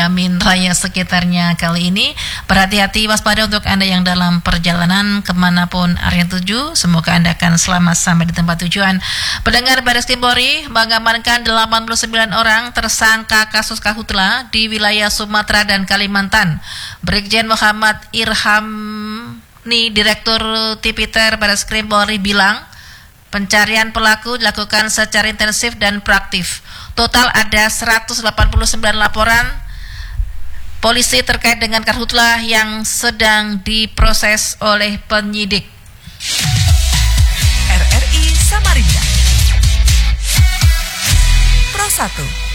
Amin Raya sekitarnya kali ini. Berhati-hati, waspada untuk Anda yang dalam perjalanan kemanapun area tuju. Semoga Anda akan selamat sampai di tempat tujuan. Pendengar, Bareskrim Polri mengamankan 89 orang tersangka kasus karhutla di wilayah Sumatera dan Kalimantan. Brigjen Muhammad Irhamni, Direktur Tipiter Bareskrim Polri bilang, pencarian pelaku dilakukan secara intensif dan proaktif. Total ada 189 laporan polisi terkait dengan karhutla yang sedang diproses oleh penyidik. RRI Samarinda Pro 1